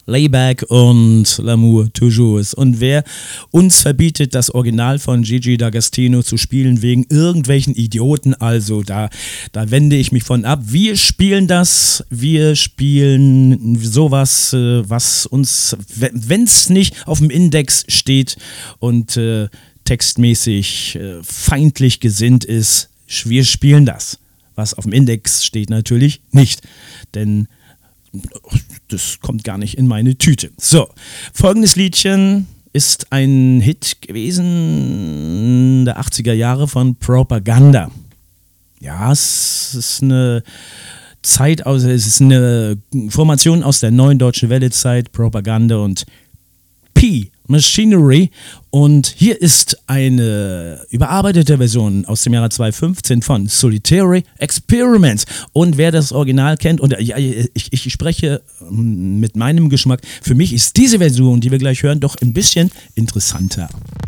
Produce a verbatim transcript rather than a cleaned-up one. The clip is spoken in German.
Layback und L'amour toujours. Und wer uns verbietet, das Original von Gigi D'Agostino zu spielen wegen irgendwelchen Idioten, also da, da wende ich mich von ab. Wir spielen das, wir spielen sowas, äh, was uns, wenn es nicht auf dem Index steht und äh, textmäßig äh, feindlich gesinnt ist, wir spielen das. Was auf dem Index steht natürlich nicht, denn das kommt gar nicht in meine Tüte. So, folgendes Liedchen ist ein Hit gewesen der achtziger Jahre von Propaganda. Ja, es ist eine Zeit aus, es ist eine Formation aus der neuen deutschen Welle-Zeit, Propaganda und P. Machinery, und hier ist eine überarbeitete Version aus dem Jahre zweitausendfünfzehn von Solitary Experiments, und wer das Original kennt, und ja, ich, ich spreche mit meinem Geschmack, für mich ist diese Version, die wir gleich hören, doch ein bisschen interessanter.